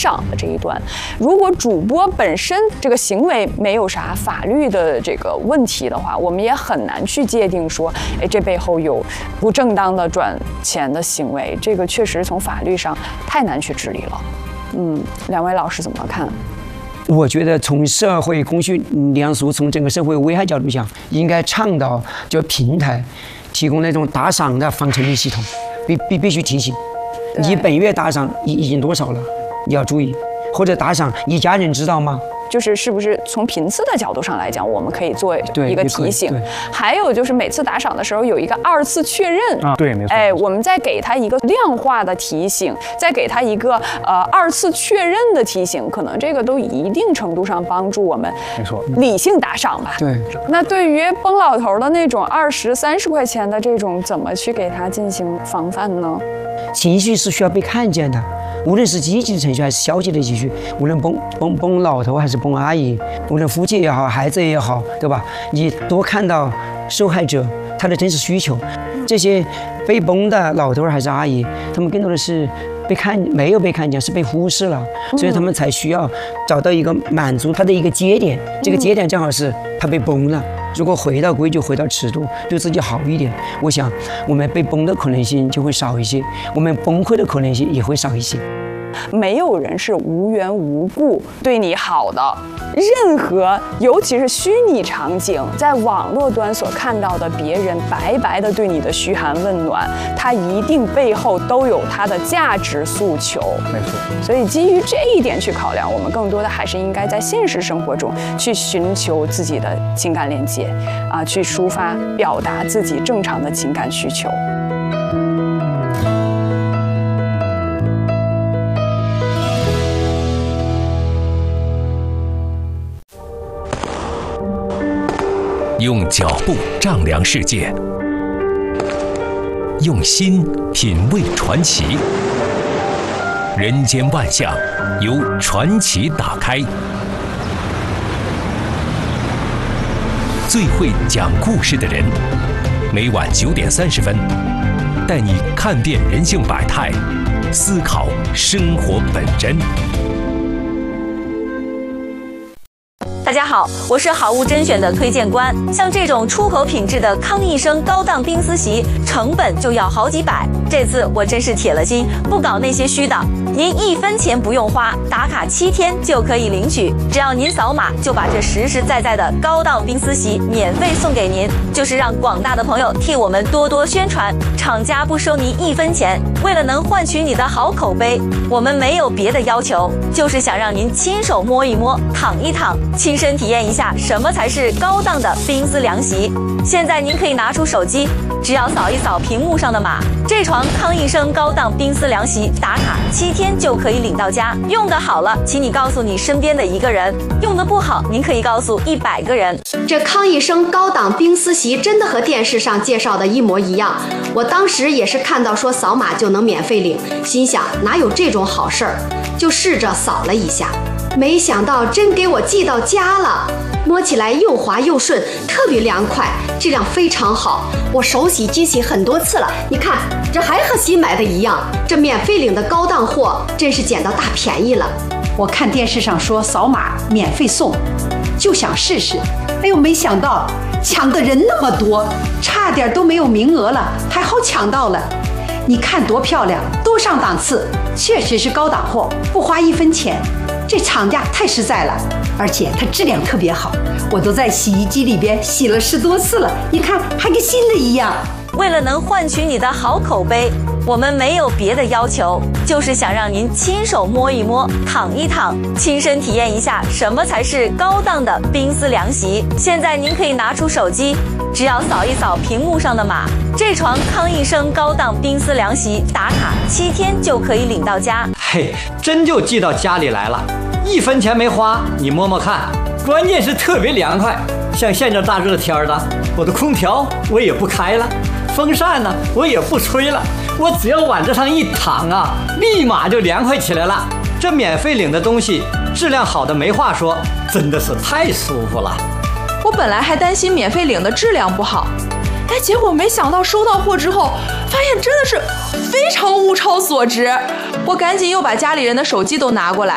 赏的这一端。如果主播本身这个行为没有啥法律的这个问题的话，我们也很难去界定说，这背后有不正当的转钱的行为，这个确实从法律上太难去治理了。两位老师怎么看？ 我觉得从社会公序良俗，从整个社会危害角度讲，应该倡导就平台提供那种打赏的防沉迷系统，必须提醒，你本月打赏已经多少了，你要注意，或者打赏你家人知道吗？ 是不是从频次的角度上来讲，我们可以做一个提醒。还有就是每次打赏的时候有一个2次确认啊，对，没错。 我们再给他一个量化的提醒，再给他一个2次确认的提醒，可能这个都一定程度上帮助我们， 没错， 理性打赏吧。 对。 那对于崩老头的那种20、30块钱的这种，怎么去给他进行防范呢？ 情绪是需要被看见的。无论是积极的情绪还是消极的情绪，无论崩老头还是崩阿姨，无论夫妻也好，孩子也好，对吧？你多看到受害者他的真实需求。这些被崩的老头还是阿姨，他们更多的是没有被看见，是被忽视了，所以他们才需要找到一个满足他的一个节点。这个节点正好是他被崩了。如果回到规矩，回到尺度，对自己好一点，我想我们被崩的可能性就会少一些，我们崩溃的可能性也会少一些。 没有人是无缘无故对你好的，任何尤其是虚拟场景，在网络端所看到的别人白白的对你的嘘寒问暖，他一定背后都有他的价值诉求。 没错。 所以基于这一点去考量，我们更多的还是应该在现实生活中去寻求自己的情感连接，去抒发表达自己正常的情感需求。 用脚步丈量世界，用心品味传奇。人间万象由传奇打开，最会讲故事的人，每晚9点30分，带你看遍人性百态，思考生活本真。 大家好，我是好物甄选的推荐官。像这种出口品质的康益生高档冰丝席，成本就要好几百。这次我真是铁了心，不搞那些虚的。您1分钱不用花，打卡7天就可以领取。只要您扫码，就把这实实在在的高档冰丝席免费送给您。就是让广大的朋友替我们多多宣传，厂家不收您1分钱。为了能换取你的好口碑，我们没有别的要求，就是想让您亲手摸一摸，躺一躺，亲身体验一下什么才是高档的冰丝凉席。现在您可以拿出手机，只要扫一扫屏幕上的码，这床康益生高档冰丝凉席打卡7天就可以领到家。用得好了，请你告诉你身边的1个人；用得不好，您可以告诉100个人。 这康益生高档冰丝席真的和电视上介绍的一模一样。我当时也是看到说扫码就能免费领，心想哪有这种好事儿，就试着扫了一下。没想到真给我寄到家了，摸起来又滑又顺，特别凉快，质量非常好。我手洗机洗很多次了，你看这还和新买的一样。这免费领的高档货真是捡到大便宜了。 我看电视上说扫码免费送，就想试试。哎呦，没想到抢的人那么多，差点都没有名额了，还好抢到了。你看多漂亮，多上档次，确实是高档货，不花1分钱。这厂家太实在了，而且它质量特别好，我都在洗衣机里边洗了10多次了，你看还跟新的一样。 为了能换取你的好口碑，我们没有别的要求，就是想让您亲手摸一摸，躺一躺，亲身体验一下什么才是高档的冰丝凉席。现在您可以拿出手机，只要扫一扫屏幕上的码，这床康益生高档冰丝凉席打卡7天就可以领到家。 嘿，真就寄到家里来了，1分钱没花，你摸摸看，关键是特别凉快。像现这大热天的，我的空调我也不开了，风扇呢我也不吹了，我只要往这上一躺啊，立马就凉快起来了。这免费领的东西质量好的没话说，真的是太舒服了。 我本来还担心免费领的质量不好，结果没想到收到货之后，发现真的是非常物超所值。我赶紧又把家里人的手机都拿过来，